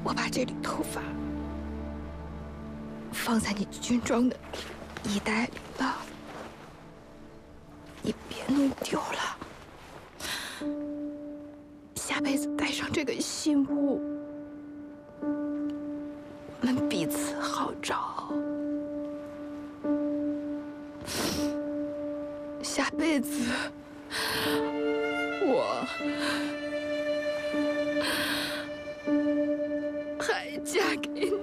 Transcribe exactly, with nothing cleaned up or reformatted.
我把这缕头发放在你军装的衣袋里了，你别弄丢了。下辈子带上这个信物，我们彼此好找。下辈子我还嫁给你。